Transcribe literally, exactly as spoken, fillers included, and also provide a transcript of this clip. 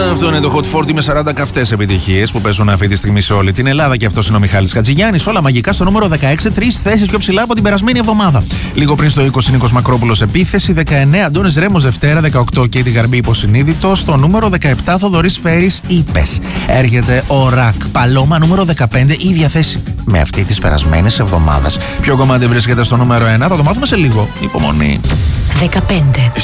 Αυτό είναι το Hot σαράντα με σαράντα καυτές επιτυχίες που παίζουν αυτή τη στιγμή σε όλη την Ελλάδα. Και αυτός είναι ο Μιχάλης Χατζηγιάννης. Όλα μαγικά στο νούμερο δεκαέξι, τρεις θέσεις πιο ψηλά από την περασμένη εβδομάδα. Λίγο πριν στο είκοσι, Νίκος Μακρόπουλος επίθεση. δεκαεννέα, Αντώνης Ρέμος Δευτέρα. δεκαοκτώ, Κέιτι Γαρμπή υποσυνείδητο. Στο νούμερο δεκαεπτά, Θοδωρής Φέρης είπες. Έρχεται ο Ρακ Παλώμα, νούμερο δεκαπέντε, ίδια θέση με αυτή της περασμένης εβδομάδας. Ποιο κομμάτι βρίσκεται στο νούμερο ένα, θα το μάθουμε σε λίγο. Υπομονή. δεκαπέντε.